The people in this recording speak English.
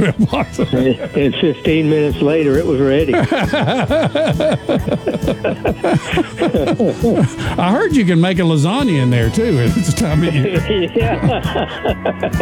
And 15 minutes later, it was ready. I heard you can make a lasagna in there too at this time of year. Yeah.